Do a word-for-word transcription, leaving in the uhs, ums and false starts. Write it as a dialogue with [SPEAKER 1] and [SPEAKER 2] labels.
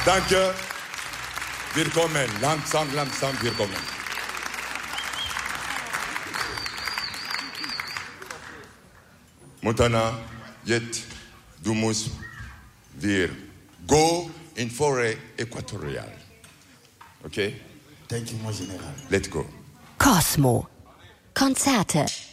[SPEAKER 1] Danke. Willkommen. Langsam, langsam, willkommen. Montana, jetzt, du musst, wir go in Forêt Äquatoriale. Okay?
[SPEAKER 2] Thank you, mon Général.
[SPEAKER 1] Let's go.
[SPEAKER 3] Cosmo. Konzerte.